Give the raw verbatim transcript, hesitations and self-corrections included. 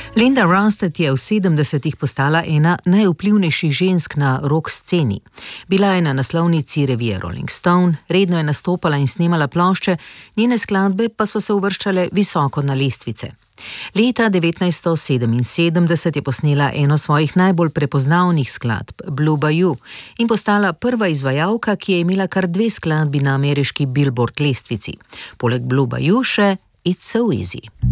Linda Ronstadt je v sedemdesetih postala ena najvplivnejših žensk na rock sceni. Bila je na naslovnici revije Rolling Stone, redno je nastopala in snemala plošče, njene skladbe pa so se uvrščale visoko na lestvice. Leta devetnajststo sedeminsedemdeset je posnela eno svojih najbolj prepoznavnih skladb, Blue Bayou, in postala prva izvajalka, ki je imela kar dve skladbi na ameriški Billboard lestvici. Poleg Blue Bayou še It's So Easy.